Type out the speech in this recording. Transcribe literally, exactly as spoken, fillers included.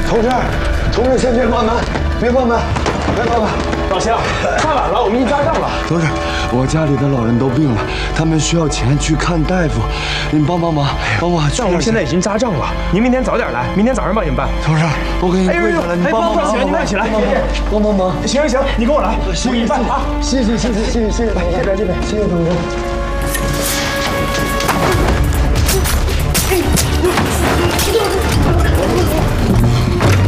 同志，同志先别关门，别关门，别关门。 老乡，太晚了，我们已经扎账了。 同志，我家里的老人都病了，他们需要钱去看大夫，您帮帮忙，帮我。 但我们现在已经扎账了，您明天早点来，明天早上帮你们办。 同志，我给你跪下了，你帮帮忙， 行，你快起来， 帮帮忙。 行行行，你跟我来，我给你办啊！ 谢谢谢谢谢谢谢谢，这边这边，谢谢同志。 哎呦！